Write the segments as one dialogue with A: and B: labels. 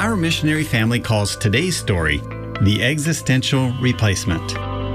A: our missionary family calls today's story The Existential Replacement.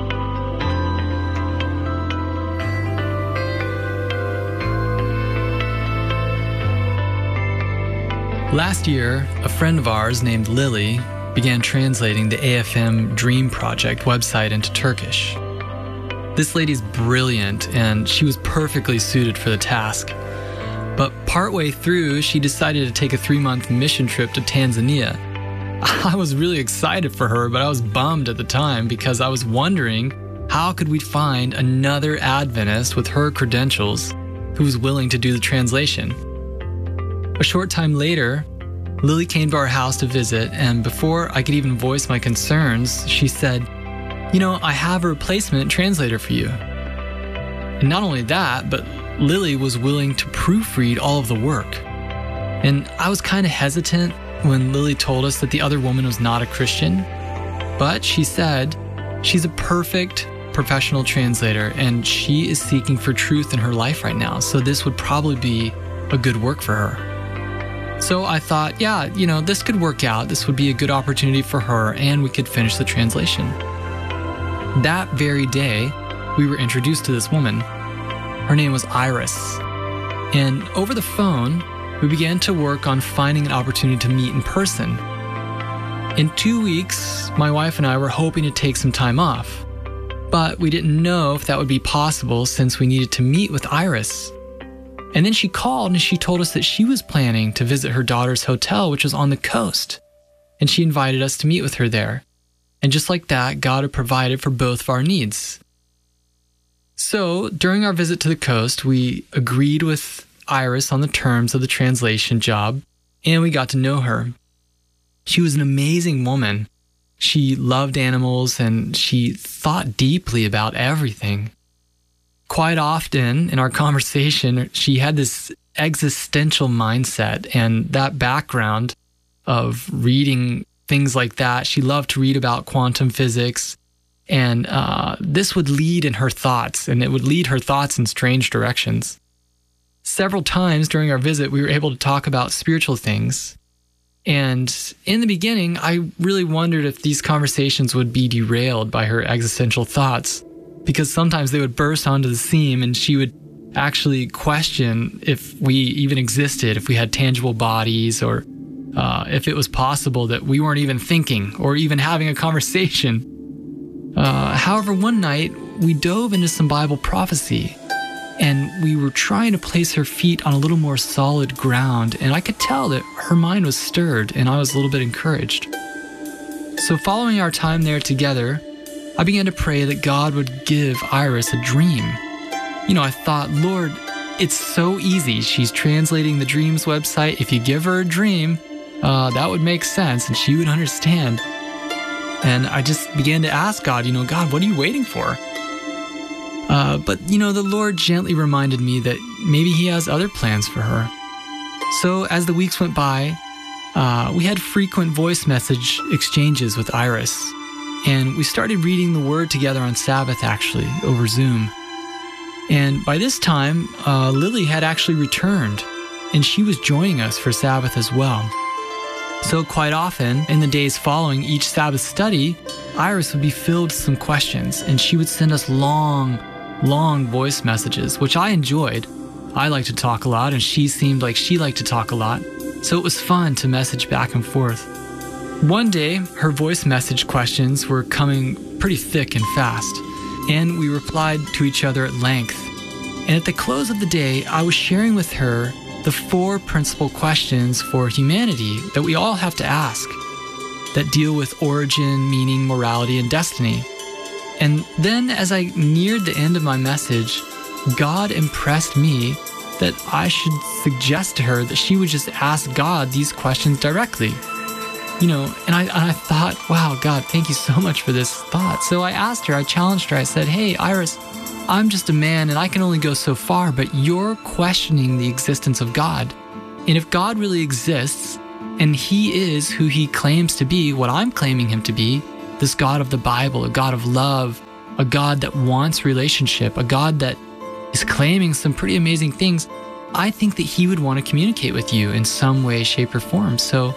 B: Last year, a friend of ours named Lily began translating the AFM Dream Project website into Turkish. This lady's brilliant, and she was perfectly suited for the task. But partway through, she decided to take a 3-month mission trip to Tanzania. I was really excited for her, but I was bummed at the time because I was wondering how could we find another Adventist with her credentials who was willing to do the translation. A short time later, Lily came to our house to visit, and before I could even voice my concerns, she said, I have a replacement translator for you. And not only that, but Lily was willing to proofread all of the work. And I was kind of hesitant when Lily told us that the other woman was not a Christian, but she said she's a perfect professional translator and she is seeking for truth in her life right now, so this would probably be a good work for her. So I thought, this could work out. This would be a good opportunity for her, and we could finish the translation. That very day, we were introduced to this woman. Her name was Iris. And over the phone, we began to work on finding an opportunity to meet in person. In 2 weeks, my wife and I were hoping to take some time off, but we didn't know if that would be possible since we needed to meet with Iris. And then she called and she told us that she was planning to visit her daughter's hotel, which was on the coast. And she invited us to meet with her there. And just like that, God had provided for both of our needs. So during our visit to the coast, we agreed with Iris on the terms of the translation job, and we got to know her. She was an amazing woman. She loved animals and she thought deeply about everything. Quite often in our conversation, she had this existential mindset and that background of reading things like that. She loved to read about quantum physics, and this would lead in her thoughts, and it would lead her thoughts in strange directions. Several times during our visit, we were able to talk about spiritual things. And in the beginning, I really wondered if these conversations would be derailed by her existential thoughts, because sometimes they would burst onto the scene and she would actually question if we even existed, if we had tangible bodies, or if it was possible that we weren't even thinking or even having a conversation. However, one night we dove into some Bible prophecy and we were trying to place her feet on a little more solid ground, and I could tell that her mind was stirred and I was a little bit encouraged. So following our time there together, I began to pray that God would give Iris a dream. I thought, Lord, it's so easy. She's translating the Dreams website. If you give her a dream, that would make sense and she would understand. And I just began to ask God, God, what are you waiting for? But the Lord gently reminded me that maybe He has other plans for her. So as the weeks went by, we had frequent voice message exchanges with Iris. And we started reading the Word together on Sabbath, actually, over Zoom. And by this time, Lily had actually returned, and she was joining us for Sabbath as well. So quite often, in the days following each Sabbath study, Iris would be filled with some questions, and she would send us long voice messages, which I enjoyed. I like to talk a lot, and she seemed like she liked to talk a lot. So it was fun to message back and forth. One day, her voice message questions were coming pretty thick and fast, and we replied to each other at length. And at the close of the day, I was sharing with her the 4 principal questions for humanity that we all have to ask, that deal with origin, meaning, morality, and destiny. And then as I neared the end of my message, God impressed me that I should suggest to her that she would just ask God these questions directly. And I thought, wow, God, thank you so much for this thought. So I asked her, I challenged her, I said, hey, Iris, I'm just a man and I can only go so far, but you're questioning the existence of God. And if God really exists, and He is who He claims to be, what I'm claiming Him to be, this God of the Bible, a God of love, a God that wants relationship, a God that is claiming some pretty amazing things, I think that He would want to communicate with you in some way, shape, or form. So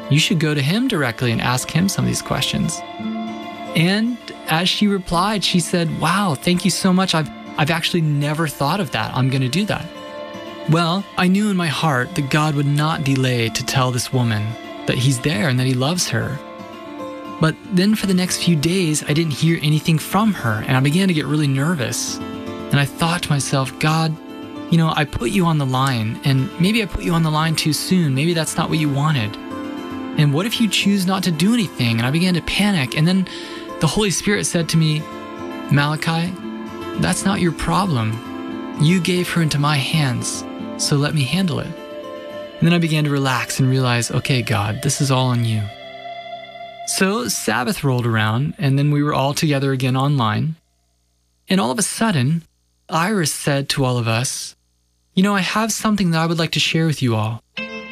B: You should go to him directly and ask him some of these questions. And as she replied, she said, wow, thank you so much. I've actually never thought of that. I'm going to do that. Well, I knew in my heart that God would not delay to tell this woman that he's there and that he loves her. But then for the next few days, I didn't hear anything from her, and I began to get really nervous. And I thought to myself, God, I put you on the line, and maybe I put you on the line too soon. Maybe that's not what you wanted. And what if you choose not to do anything? And I began to panic. And then the Holy Spirit said to me, Malachi, that's not your problem. You gave her into my hands, so let me handle it. And then I began to relax and realize, okay, God, this is all on you. So Sabbath rolled around, and then we were all together again online. And all of a sudden, Iris said to all of us, I have something that I would like to share with you all.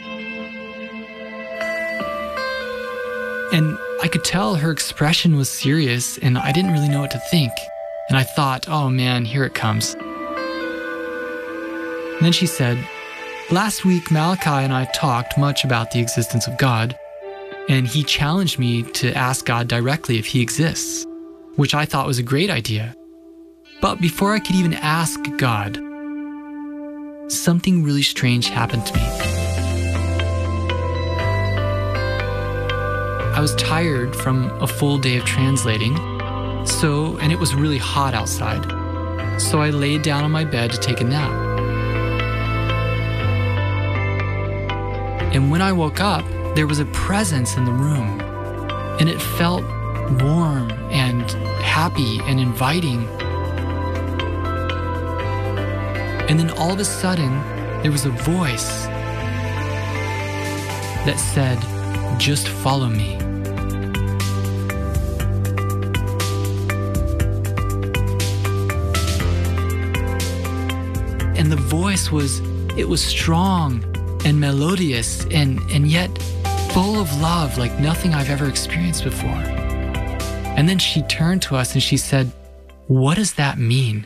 B: And I could tell her expression was serious, and I didn't really know what to think. And I thought, oh man, here it comes. And then she said, last week Malachi and I talked much about the existence of God, and he challenged me to ask God directly if he exists, which I thought was a great idea. But before I could even ask God, something really strange happened to me. I was tired from a full day of translating, and it was really hot outside. So I laid down on my bed to take a nap. And when I woke up, there was a presence in the room, and it felt warm and happy and inviting. And then all of a sudden, there was a voice that said, just follow me. And the voice was strong and melodious and yet full of love like nothing I've ever experienced before. And then she turned to us and she said, what does that mean?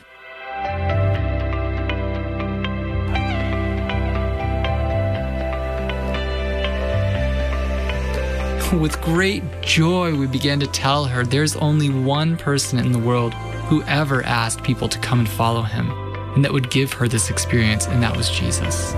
B: With great joy, we began to tell her there's only one person in the world who ever asked people to come and follow him, and that would give her this experience, and that was Jesus.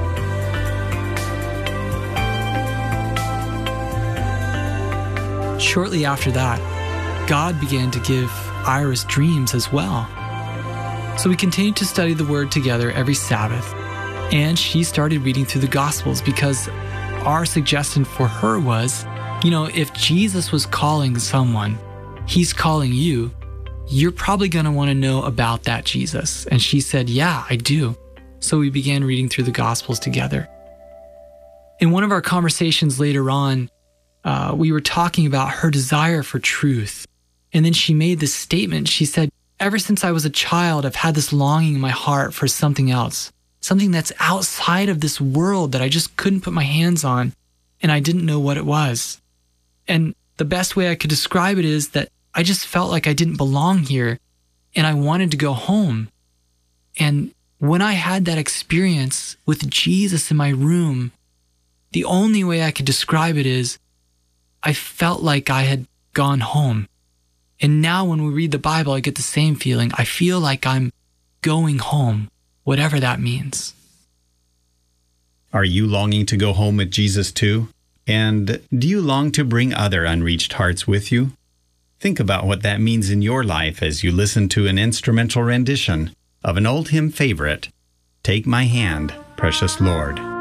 B: Shortly after that, God began to give Iris dreams as well. So we continued to study the Word together every Sabbath, and she started reading through the Gospels because our suggestion for her was, if Jesus was calling someone, he's calling you, you're probably going to want to know about that Jesus. And she said, yeah, I do. So we began reading through the Gospels together. In one of our conversations later on, we were talking about her desire for truth. And then she made this statement. She said, ever since I was a child, I've had this longing in my heart for something else, something that's outside of this world that I just couldn't put my hands on, and I didn't know what it was. And the best way I could describe it is that I just felt like I didn't belong here, and I wanted to go home. And when I had that experience with Jesus in my room, the only way I could describe it is I felt like I had gone home. And now when we read the Bible, I get the same feeling. I feel like I'm going home, whatever that means.
A: Are you longing to go home with Jesus too? And do you long to bring other unreached hearts with you? Think about what that means in your life as you listen to an instrumental rendition of an old hymn favorite, Take My Hand, Precious Lord.